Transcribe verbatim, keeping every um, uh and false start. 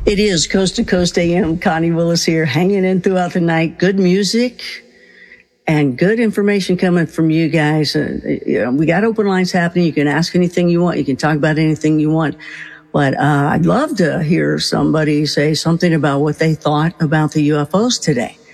It is Coast to Coast A M. Connie Willis here, hanging in throughout the night. Good music and good information coming from you guys. Uh, you know, we got open lines happening. You can ask anything you want. You can talk about anything you want. But uh, I'd love to hear somebody say something about what they thought about the U F Os today.